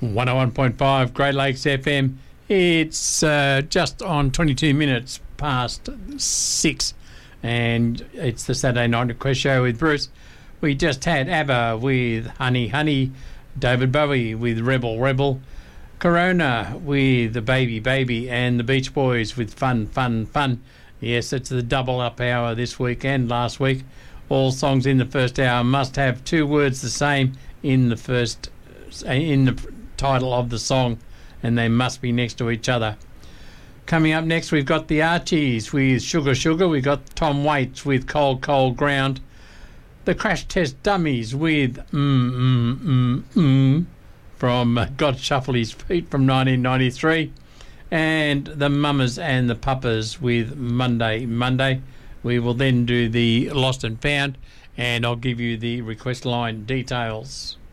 101.5 Great Lakes FM. It's just on 22 minutes past 6, and it's the Saturday Night Request Show with Bruce. We just had ABBA with Honey Honey, David Bowie with Rebel Rebel, Corona with The Baby Baby, and the Beach Boys with Fun Fun Fun. Yes, it's the double up hour this week and last week. All songs in the first hour must have two words the same in the title of the song, and they must be next to each other. Coming up next, we've got the Archies with Sugar Sugar. We've got Tom Waits with Cold Cold Ground. The Crash Test Dummies with from God Shuffle His Feet from 1993. And the Mamas and the Papas with Monday Monday. We will then do the Lost and Found, and I'll give you the request line details.